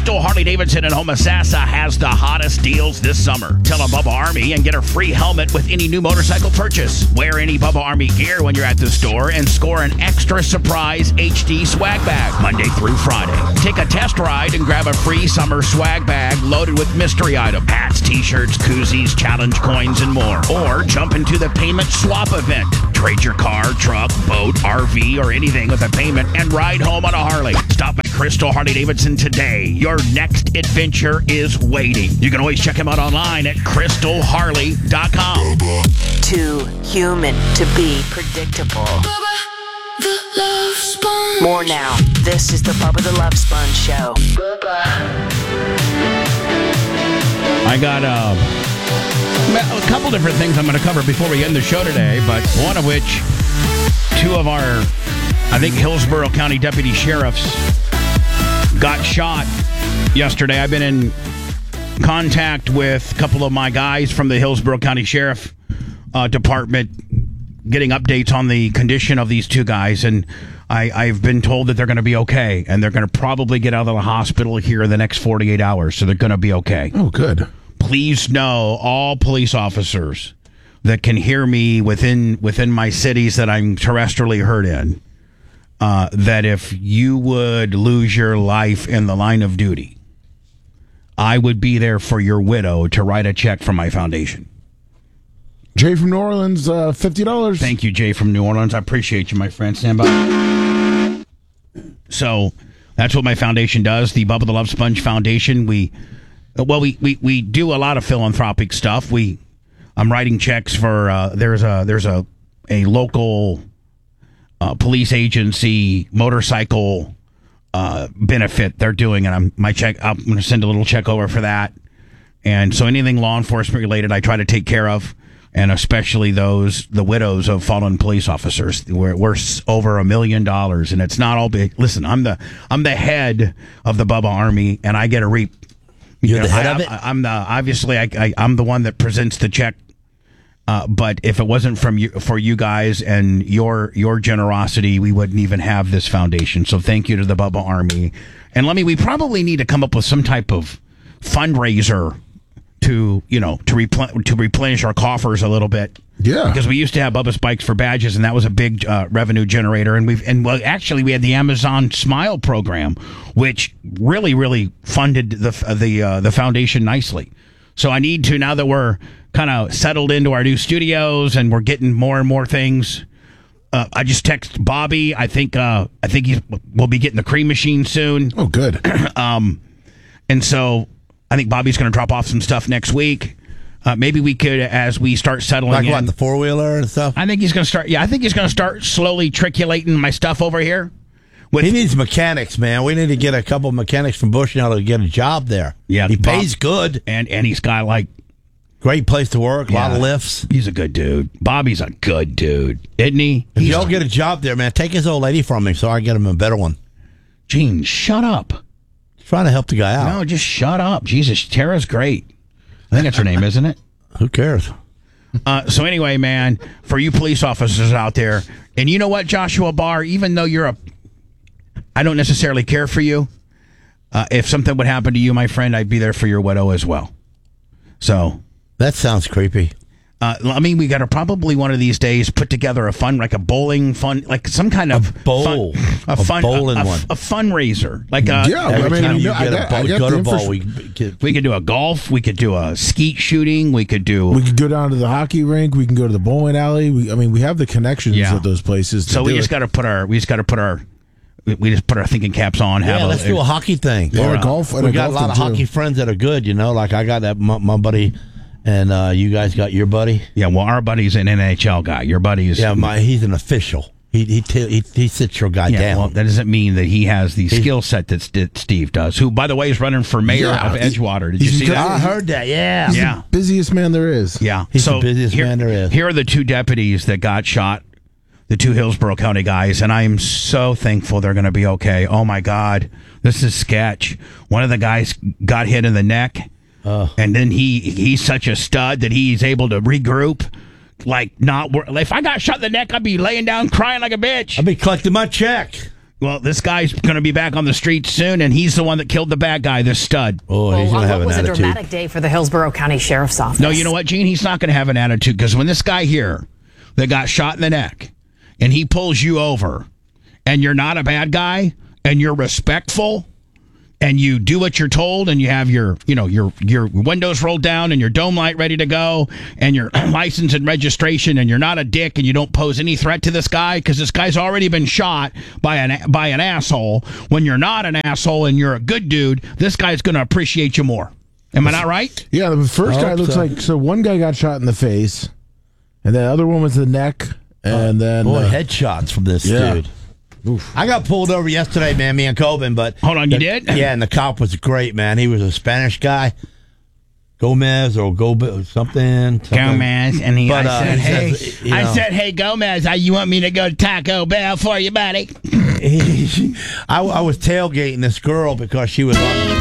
Crystal Harley-Davidson in Homosassa has the hottest deals this summer. Tell a Bubba Army and get a free helmet with any new motorcycle purchase. Wear any Bubba Army gear when you're at the store and score an extra surprise HD swag bag Monday through Friday. Take a test ride and grab a free summer swag bag loaded with mystery items, hats, t-shirts, koozies, challenge coins, and more. Or jump into the payment swap event. Trade your car, truck, boat, RV, or anything with a payment and ride home on a Harley. Stop by Crystal Harley-Davidson today. Your next adventure is waiting. You can always check him out online at crystalharley.com. Too human to be predictable. The Love Sponge. More now. This is the Bubba the Love Sponge Show. I got a couple different things I'm going to cover before we end the show today, but one of which, two of our, I think, Hillsborough County deputy sheriffs got shot yesterday. I've been in contact with a couple of my guys from the Hillsborough County Sheriff Department getting updates on the condition of these two guys, and I've been told that they're going to be okay, and they're going to probably get out of the hospital here in the next 48 hours, so they're going to be okay. Oh, good. Please know, all police officers that can hear me within my cities that I'm terrestrially heard in, that if you would lose your life in the line of duty, I would be there for your widow to write a check from my foundation. Jay from New Orleans, $50. Thank you, Jay from New Orleans. I appreciate you, my friend. Stand by. So that's what my foundation does, the Bubba the Love Sponge Foundation. We do a lot of philanthropic stuff. I'm writing checks for there's a local police agency motorcycle benefit they're doing, and I'm going to send a little check over for that. And so anything law enforcement related, I try to take care of, and especially the widows of fallen police officers. We're over $1 million, and it's not all big. Listen, I'm the head of the Bubba Army, and I get a reap. You're the head of it? I'm the one that presents the check. But if it wasn't for you guys and your generosity, we wouldn't even have this foundation. So thank you to the Bubba Army. And we probably need to come up with some type of fundraiser to replenish our coffers a little bit. Yeah. Because we used to have Bubba's Bikes for badges, and that was a big revenue generator. And we had the Amazon Smile program, which really, really funded the foundation nicely. So I need to, now that we're kind of settled into our new studios and we're getting more and more things, I just text Bobby. I think we'll be getting the cream machine soon. Oh, good. And so I think Bobby's going to drop off some stuff next week. Maybe we could, as we start settling in. Like what, the four-wheeler and stuff? I think he's going to start. Yeah, I think he's going to start slowly triculating my stuff over here. He needs mechanics, man. We need to get a couple of mechanics from Bushnell to get a job there. Yeah, he pays good, and he's got great place to work. A lot of lifts. He's a good dude. Bobby's a good dude, isn't he? If you don't get a job there, man, take his old lady from me so I get him a better one. Gene, shut up. Trying to help the guy out. No, just shut up. Jesus, Tara's great. I think that's her name, isn't it? Who cares? So anyway, man, for you police officers out there, and you know what, Joshua Barr, even though I don't necessarily care for you, if something would happen to you, my friend, I'd be there for your widow as well. So that sounds creepy. We got to probably one of these days put together a fun, like a bowling fun, like some kind of bowl, a fundraiser. Like we could do a golf, we could do a skeet shooting, we could go down to the hockey rink, we can go to the bowling alley. We have the connections at those places. So we just got to put our thinking caps on. Let's do a hockey thing. Yeah, golf. We got a lot of hockey friends that are good. Like I got that my buddy. And you guys got your buddy? Yeah, well, our buddy's an NHL guy. Your buddy is... Yeah, he's an official. He sits your guy down. Well, that doesn't mean that he has the skill set that Steve does, who, by the way, is running for mayor of Edgewater. Did you see that? I heard that, yeah. He's the busiest man there is. Yeah. He's the busiest man there is. Here are the two deputies that got shot, the two Hillsborough County guys, and I am so thankful they're going to be okay. Oh, my God. This is sketch. One of the guys got hit in the neck. And then he's such a stud that he's able to regroup. If I got shot in the neck, I'd be laying down crying like a bitch. I'd be collecting my check. Well, this guy's going to be back on the street soon, and he's the one that killed the bad guy, this stud. Oh, he's going to have an attitude. It was a dramatic day for the Hillsborough County Sheriff's Office. No, you know what, Gene? He's not going to have an attitude, because when this guy here that got shot in the neck, and he pulls you over, and you're not a bad guy, and you're respectful, and you do what you're told, and you have your windows rolled down and your dome light ready to go, and your license and registration, and you're not a dick, and you don't pose any threat to this guy, because this guy's already been shot by an asshole. When you're not an asshole and you're a good dude, this guy's going to appreciate you more. Am I not right? Yeah, the first guy looks like... So one guy got shot in the face, and the other one was the neck, and then... headshots from this dude. Oof. I got pulled over yesterday, man, me and Coben, but... Hold on, you did? Yeah, and the cop was great, man. He was a Spanish guy. Gomez or something. Gomez, and I said, hey, Gomez, you want me to go to Taco Bell for you, buddy? I was tailgating this girl because she was on...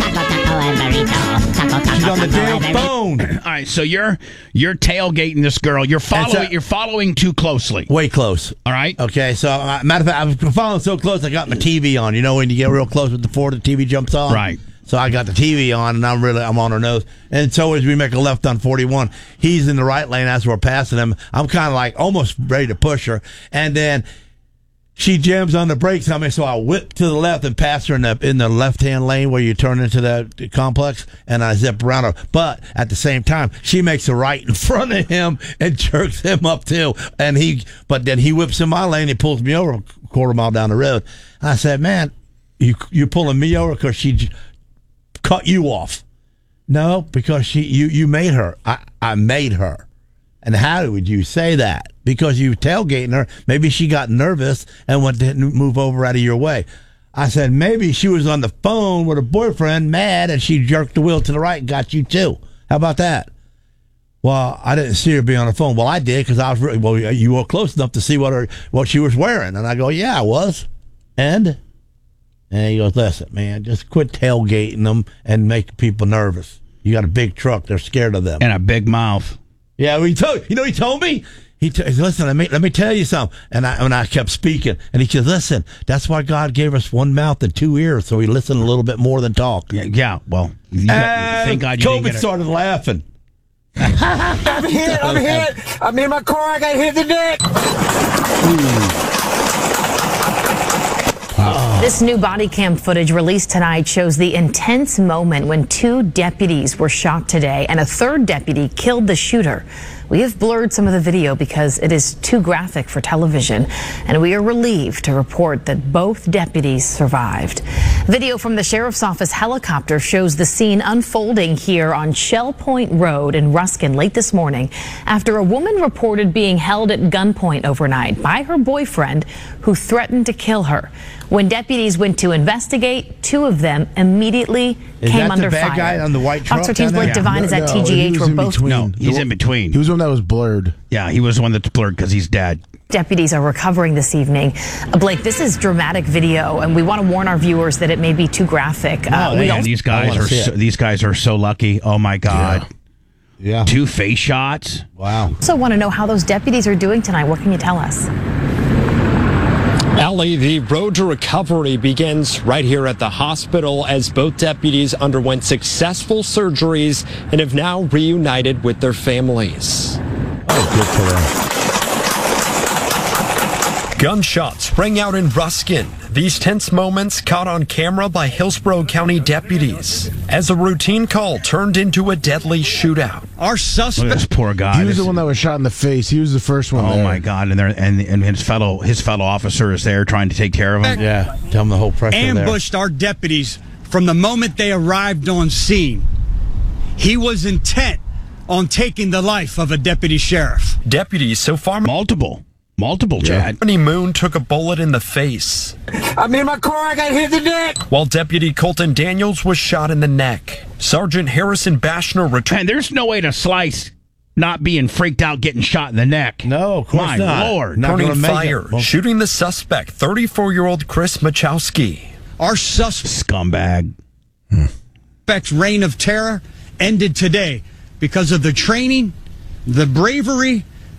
She's on the damn phone. All right, so you're tailgating this girl. You're following too closely. Way close. All right. Okay, so matter of fact, I was following so close I got my TV on. You know when you get real close with the Ford, the TV jumps on? Right. So I got the TV on, and I'm on her nose. And so as we make a left on 41, he's in the right lane as we're passing him. I'm kind of like almost ready to push her. And then she jams on the brakes on me, so I whip to the left and pass her in the left-hand lane where you turn into the complex, and I zip around her. But at the same time, she makes a right in front of him and jerks him up too. But then he whips in my lane, he pulls me over a quarter mile down the road. I said, man, you're pulling me over because she cut you off. No, because you made her. I made her. And how would you say that? Because you tailgating her. Maybe she got nervous and didn't move over out of your way. I said, maybe she was on the phone with her boyfriend, mad, and she jerked the wheel to the right and got you too. How about that? Well, I didn't see her be on the phone. Well, I did because I was you were close enough to see what she was wearing. And I go, yeah, I was. And he goes, listen, man, just quit tailgating them and make people nervous. You got a big truck. They're scared of them. And a big mouth. Yeah, he told me. He said, listen, let me tell you something. And I kept speaking. And he said, listen, that's why God gave us one mouth and two ears, so we listen a little bit more than talk. Yeah, well, thank God you didn't get it. Started laughing. I'm hit. I'm in my car. I got hit in the neck. This new body cam footage released tonight shows the intense moment when 2 deputies were shot today and a 3rd deputy killed the shooter. We have blurred some of the video because it is too graphic for television, and we are relieved to report that both deputies survived. Video from the sheriff's office helicopter shows the scene unfolding here on Shell Point Road in Ruskin late this morning after a woman reported being held at gunpoint overnight by her boyfriend who threatened to kill her. When deputies went to investigate, 2 of them immediately came under fire. Is that the bad guy on the white truck? Officer Teams Blake Devine is at TGH where both... No, he's in between. He was the one that was blurred. Yeah, he was the one that's blurred because he's dead. Deputies are recovering this evening. Blake, this is dramatic video, and we want to warn our viewers that it may be too graphic. These guys are so lucky. Oh, my God. Yeah. 2 face shots. Wow. Also want to know how those deputies are doing tonight. What can you tell us? Allie, the road to recovery begins right here at the hospital as both deputies underwent successful surgeries and have now reunited with their families. Oh, good for them. Gunshots rang out in Ruskin. These tense moments caught on camera by Hillsborough County deputies as a routine call turned into a deadly shootout. Our suspect. Look at this poor guy. He was the one that was shot in the face. He was the first one. Oh my God! And his fellow officer is there trying to take care of him. Yeah, tell him the whole pressure ambushed there. Our deputies from the moment they arrived on scene. He was intent on taking the life of a deputy sheriff. Deputies so far Multiple, Chad. Anthony Moon took a bullet in the face. I'm in my car. I got hit in the neck. While Deputy Colton Daniels was shot in the neck. Sergeant Harrison Bashner returned. And there's no way to slice not being freaked out getting shot in the neck. No, of course My not. Lord. Turning fire, shooting the suspect, 34-year-old Chris Machowski. Our suspect's Scumbag. reign of terror ended today because of the training, the bravery,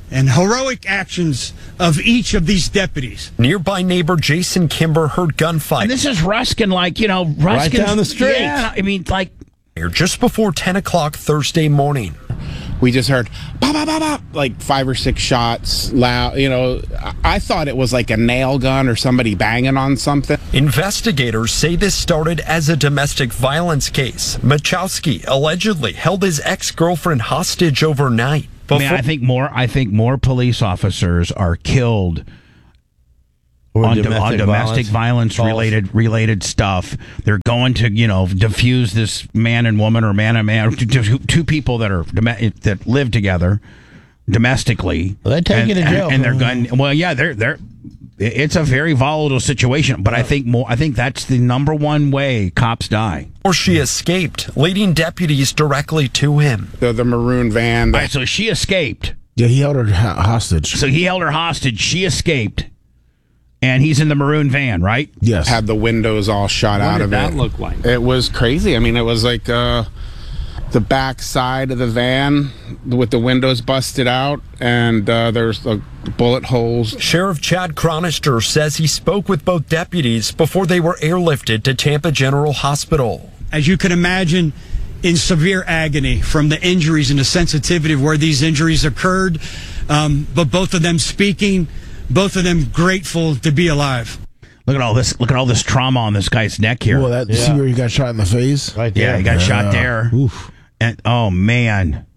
and heroic actions of each of these deputies. Nearby neighbor Jason Kimber heard gunfight. And this is Ruskin, Ruskin. Right down the street. Yeah, I mean, just before 10 o'clock Thursday morning. We just heard bop, bop, bop, bop, like 5 or 6 shots loud. I thought it was like a nail gun or somebody banging on something. Investigators say this started as a domestic violence case. Machowski allegedly held his ex-girlfriend hostage overnight. I think more police officers are killed on domestic violence related stuff. They're going to defuse this man and woman or man and man, two people that live together domestically. Well, they take you to jail, and they're going. Well, yeah, they're. It's a very volatile situation, but I think that's the number one way cops die. Or she escaped, leading deputies directly to him. The maroon van. All right, so she escaped. Yeah, he held her hostage. So he held her hostage. She escaped. And he's in the maroon van, right? Yes. Had the windows all shot out of it. What did that look like? It was crazy. I mean, it was like the back side of the van with the windows busted out, and there's bullet holes. Sheriff Chad Chronister says he spoke with both deputies before they were airlifted to Tampa General Hospital. As you can imagine, in severe agony from the injuries and the sensitivity of where these injuries occurred, but both of them speaking, both of them grateful to be alive. Look at all this! Look at all this trauma on this guy's neck here. Well, see where he got shot in the face? Right there. Yeah, he got shot there. Oof. And oh man.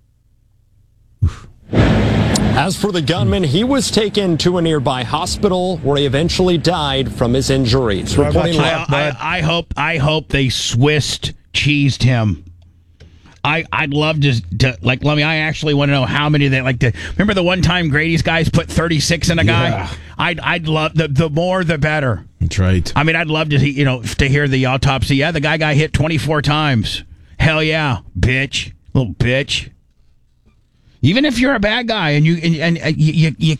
As for the gunman, he was taken to a nearby hospital where he eventually died from his injuries. I hope they Swiss cheesed him. I'd love to I actually want to know how many they like to. Remember the one time Grady's guys put 36 in a guy? Yeah. I'd love the more the better. That's right. I mean, I'd love to to hear the autopsy. Yeah, the guy got hit 24 times. Hell yeah, bitch, little bitch. Even if you're a bad guy and you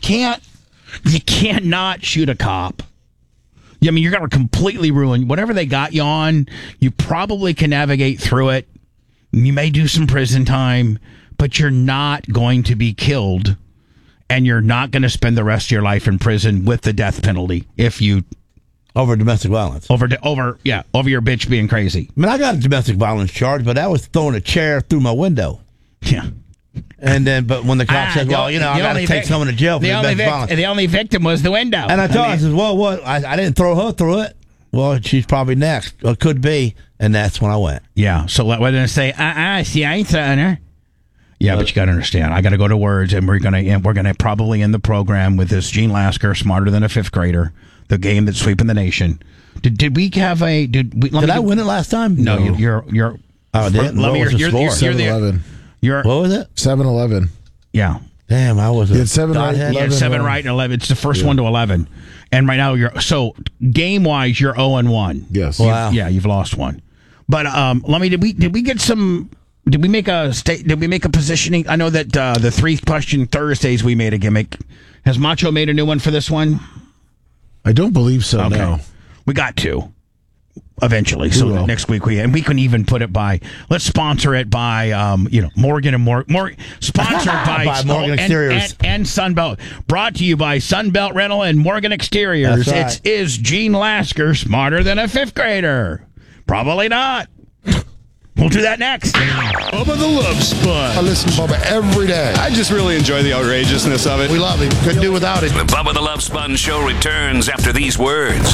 cannot shoot a cop. I mean, you're gonna completely ruin whatever they got you on. You probably can navigate through it. You may do some prison time, but you're not going to be killed, and you're not going to spend the rest of your life in prison with the death penalty if you over domestic violence. Over your bitch being crazy. I mean, I got a domestic violence charge, but that was throwing a chair through my window. Yeah. But when the cop says, "Well, I got to take someone to jail for domestic violence," the only victim was the window. And I told him, I says, "Well, what? I didn't throw her through it. Well, she's probably next. Well, it could be." And that's when I went. Yeah. So what did I say? See, I ain't throwing her. Yeah, but you got to understand. I got to go to words, and we're gonna probably end the program with this Gene Lasker, Smarter Than a Fifth Grader, the game that's sweeping the nation. Did we have a? Did I win it last time? No, you're. Oh, I didn't. What was the score? 7-11. What was it? 7-11. Yeah. Damn, I was. You had 7 right. 7 right and 11. It's the first one to 11. And right now game wise you're 0-1. Yes. Wow. You've lost one. But did we get some? Did we make a positioning? I know that the 3-question Thursdays we made a gimmick. Has Macho made a new one for this one? I don't believe so. Okay. No. We got to eventually. So next week we can even put it by. Let's sponsor it by Morgan and more sponsored by Morgan Exteriors and Sunbelt. Brought to you by Sunbelt Rental and Morgan Exteriors. That's right. It is Gene Lasker, Smarter Than a Fifth Grader. Probably not. We'll do that next. Bubba the Love Sponge. I listen to Bubba every day. I just really enjoy the outrageousness of it. We love him. Couldn't do without him. The Bubba the Love Sponge Show returns after these words.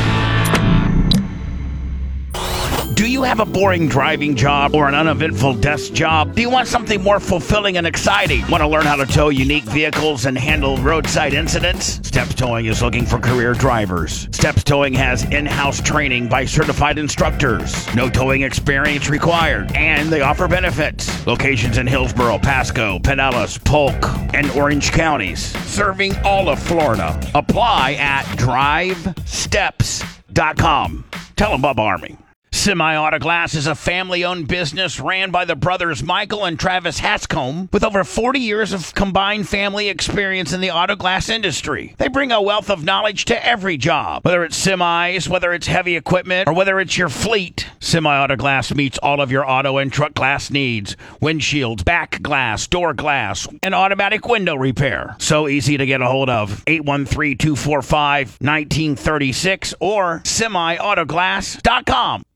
Do you have a boring driving job or an uneventful desk job? Do you want something more fulfilling and exciting? Want to learn how to tow unique vehicles and handle roadside incidents? Steps Towing is looking for career drivers. Steps Towing has in-house training by certified instructors. No towing experience required, and they offer benefits. Locations in Hillsborough, Pasco, Pinellas, Polk, and Orange counties, serving all of Florida. Apply at drivesteps.com. Tell them Bubba Army Semi Auto Glass is a family-owned business ran by the brothers Michael and Travis Hatscombe with over 40 years of combined family experience in the auto glass industry. They bring a wealth of knowledge to every job, whether it's semis, whether it's heavy equipment, or whether it's your fleet. Semi Auto Glass meets all of your auto and truck glass needs: windshields, back glass, door glass, and automatic window repair. So easy to get a hold of. 813-245-1936 or semiautoglass.com.